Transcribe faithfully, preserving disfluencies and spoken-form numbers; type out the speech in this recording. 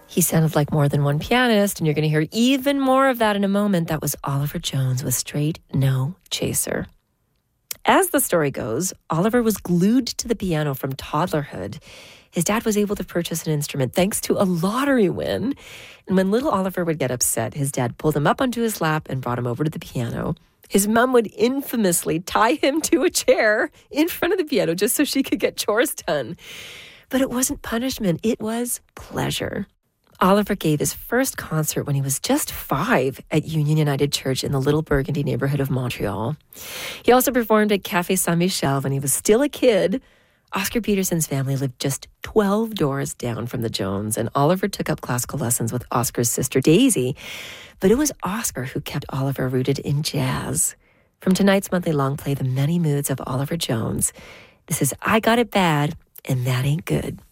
He sounded like more than one pianist, and you're going to hear even more of that in a moment. That was Oliver Jones with Straight No Chaser. As the story goes, Oliver was glued to the piano from toddlerhood. His dad was able to purchase an instrument thanks to a lottery win. And when little Oliver would get upset, his dad pulled him up onto his lap and brought him over to the piano. His mom would infamously tie him to a chair in front of the piano just so she could get chores done. But it wasn't punishment. It was pleasure. Oliver gave his first concert when he was just five at Union United Church in the Little Burgundy neighborhood of Montreal. He also performed at Café Saint-Michel when he was still a kid. Oscar Peterson's family lived just twelve doors down from the Jones, and Oliver took up classical lessons with Oscar's sister Daisy. But it was Oscar who kept Oliver rooted in jazz. From tonight's monthly long play, The Many Moods of Oliver Jones, this is I Got It Bad, and That Ain't Good.